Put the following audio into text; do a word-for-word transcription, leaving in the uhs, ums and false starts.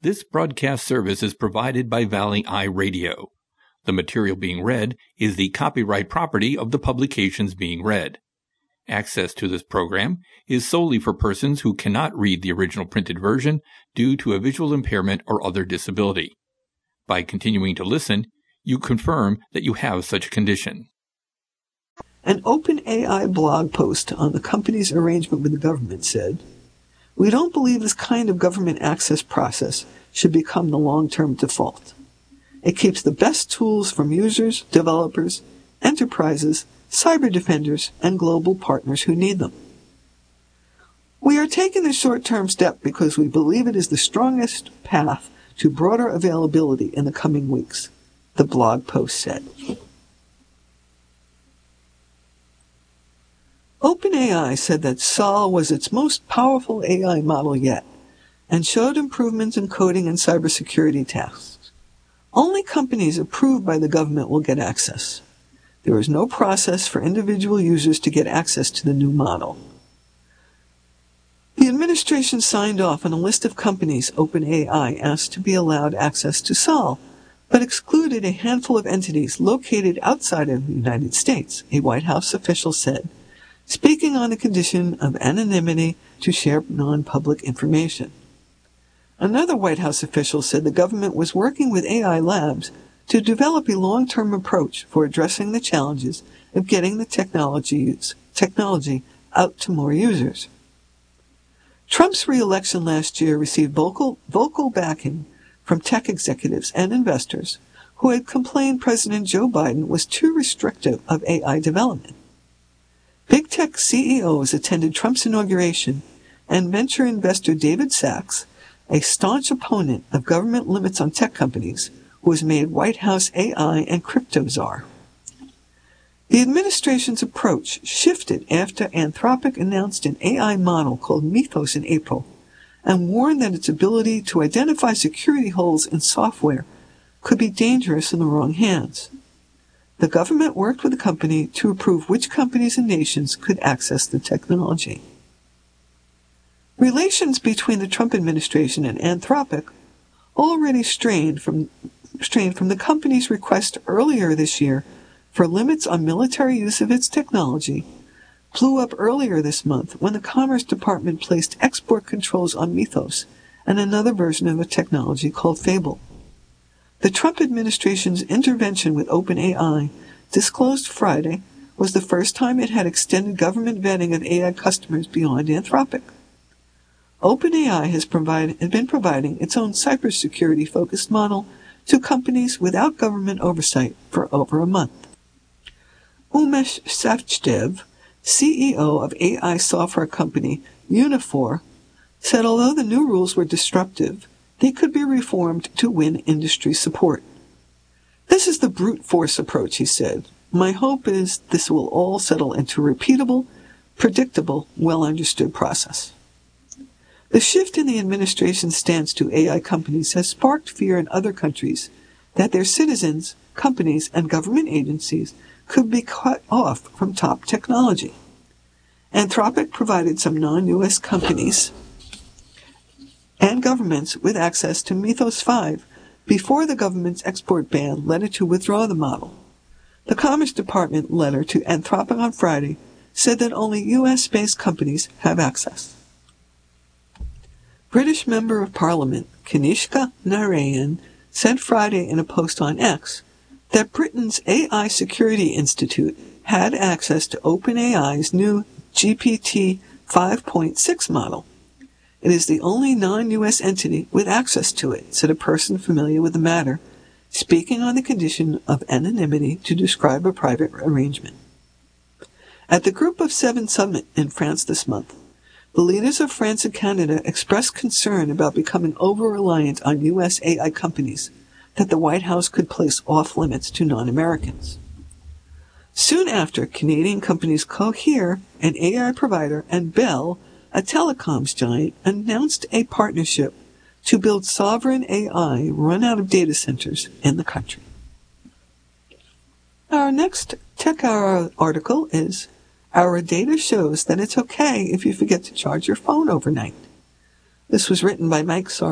This broadcast service is provided by Valley Eye Radio. The material being read is the copyright property of the publications being read. Access to this program is solely for persons who cannot read the original printed version due to a visual impairment or other disability. By continuing to listen, you confirm that you have such a condition. An OpenAI blog post on the company's arrangement with the government said, "We don't believe this kind of government access process should become the long-term default. It keeps the best tools from users, developers, enterprises, cyber defenders, and global partners who need them. We are taking the short-term step because we believe it is the strongest path to broader availability in the coming weeks," the blog post said. OpenAI said that Sol was its most powerful A I model yet and showed improvements in coding and cybersecurity tasks. Only companies approved by the government will get access. There is no process for individual users to get access to the new model. The administration signed off on a list of companies OpenAI asked to be allowed access to Sol, but excluded a handful of entities located outside of the United States, a White House official said, speaking on the condition of anonymity to share non-public information. Another White House official said the government was working with A I labs to develop a long-term approach for addressing the challenges of getting the technologies, technology out to more users. Trump's re-election last year received vocal, vocal backing from tech executives and investors who had complained President Joe Biden was too restrictive of A I development. Big tech C E Os attended Trump's inauguration, and venture investor David Sachs, a staunch opponent of government limits on tech companies, was made White House A I and crypto czar. The administration's approach shifted after Anthropic announced an A I model called Mythos in April and warned that its ability to identify security holes in software could be dangerous in the wrong hands. The government worked with the company to approve which companies and nations could access the technology. Relations between the Trump administration and Anthropic, already strained from, strained from the company's request earlier this year for limits on military use of its technology, blew up earlier this month when the Commerce Department placed export controls on Mythos and another version of the technology called Fable. The Trump administration's intervention with OpenAI, disclosed Friday, was the first time it had extended government vetting of A I customers beyond Anthropic. OpenAI has provided, had been providing its own cybersecurity-focused model to companies without government oversight for over a month. Umesh Sachdev, C E O of A I software company Uniphore, said although the new rules were disruptive, they could be reformed to win industry support. "This is the brute force approach," he said. "My hope is this will all settle into a repeatable, predictable, well-understood process." The shift in the administration's stance to A I companies has sparked fear in other countries that their citizens, companies, and government agencies could be cut off from top technology. Anthropic provided some non-U S companies and governments with access to Mythos five before the government's export ban led it to withdraw the model. The Commerce Department letter to Anthropic on Friday said that only U S-based companies have access. British Member of Parliament Kanishka Narayan said Friday in a post on X that Britain's A I Security Institute had access to OpenAI's new G P T five point six model. "It is the only non-U S entity with access to it," said a person familiar with the matter, speaking on the condition of anonymity to describe a private arrangement. At the Group of Seven summit in France this month, the leaders of France and Canada expressed concern about becoming over-reliant on U S A I companies that the White House could place off-limits to non-Americans. Soon after, Canadian companies Cohere, an A I provider, and Bell, a telecoms giant, announced a partnership to build sovereign A I run out of data centers in the country. Our next Tech Hour article is, "Our data shows that it's okay if you forget to charge your phone overnight." This was written by Mike Sar.